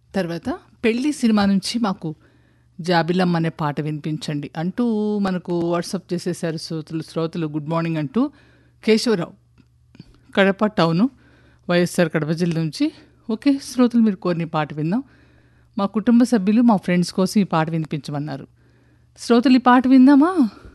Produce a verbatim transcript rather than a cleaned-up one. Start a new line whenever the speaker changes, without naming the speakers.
తర్వాత పెళ్లి సినిమా నుంచి మాకు జాబిలమ్మ అనే పాట వినిపించండి అంటూ మనకు వాట్సాప్ చేసేసారు శ్రోతలు శ్రోతలు గుడ్ మార్నింగ్ అంటూ కేశవరావు కడప టౌను వైఎస్ఆర్ కడప జిల్లా నుంచి. ఓకే శ్రోతలు, మీరు కోరిన పాట విందాం. మా కుటుంబ సభ్యులు మా ఫ్రెండ్స్ కోసం ఈ పాట వినిపించమన్నారు. శ్రోతలు ఈ పాట విందామా?